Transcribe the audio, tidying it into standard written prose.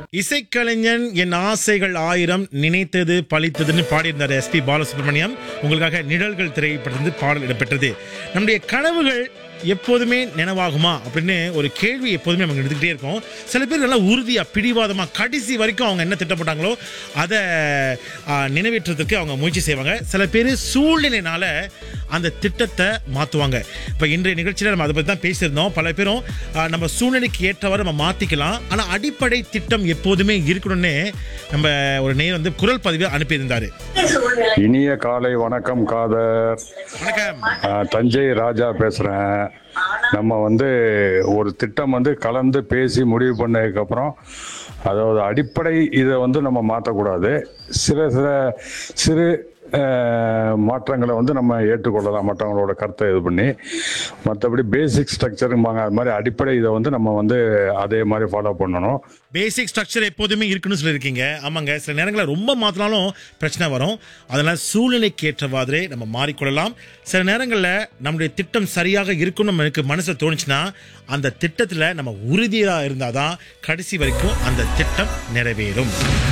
இசைக்கலைஞன் என் ஆசைகள் ஆயிரம் நினைத்தது பலித்ததுன்னு பாடியிருந்தார் எஸ்பி பாலசுப்ரமணியம். உங்களுக்காக நிழல்கள் திரைப்படத்திலிருந்து பாடல் இடம்பெற்றது. நம்முடைய கனவுகள் எப்போதுமே நினைவாகுமா அப்படின்னு ஒரு கேள்வி எப்போதுமே அவங்க எடுத்துக்கிட்டே இருக்கோம். சில பேர் நல்லா உறுதியாக பிடிவாதமாக கடைசி வரைக்கும் அவங்க என்ன திட்டப்பட்டாங்களோ அதை நிறைவேற்றுறதுக்கு அவங்க முயற்சி செய்வாங்க. சில பேர் சூழ்நிலையினால அந்த திட்டத்தை மாற்றுவாங்க. இப்போ இன்றைய நிகழ்ச்சியில் நம்ம அதை பற்றி தான் பேசியிருந்தோம். பல பேரும் நம்ம சூழ்நிலைக்கு ஏற்றவாறு நம்ம மாற்றிக்கலாம், ஆனால் அடிப்படை திட்டம் எப்போதுமே இருக்கணும்னு நம்ம ஒரு நேர் வந்து குரல் பதிவு அனுப்பியிருந்தார். இனிய காலை வணக்கம் காதர். வணக்கம். தஞ்சை ராஜா பேசுகிறேன். நம்ம வந்து ஒரு திட்டம் வந்து கலந்து பேசி முடிவு பண்ணதுக்கப்புறம் அதாவது அடிப்படை இதை வந்து நம்ம மாற்றக்கூடாது. சிறு மாற்றங்களை வந்து நம்ம ஏற்றுக்கொள்ளலாம், மற்றவங்களோட கருத்தை இது பண்ணி. மற்றபடி பேசிக் ஸ்ட்ரக்சரும்பாங்க, அது மாதிரி அடிப்படை இதை வந்து நம்ம வந்து அதே மாதிரி ஃபாலோ பண்ணணும். பேசிக் ஸ்ட்ரக்சர் எப்போதுமே இருக்குன்னு சொல்லியிருக்கீங்க. ஆமாங்க, சில நேரங்களில் ரொம்ப மாற்றினாலும் பிரச்சனை வரும். அதனால் சூழ்நிலைக்கு ஏற்றவாறு நம்ம மாறிக்கொள்ளலாம். சில நேரங்களில் நம்முடைய திட்டம் சரியாக இருக்குன்னு நமக்கு மனசில் தோணுச்சுன்னா அந்த திட்டத்தில் நம்ம உறுதியாக இருந்தால் தான் கடைசி வரைக்கும் அந்த திட்டம் நிறைவேறும்.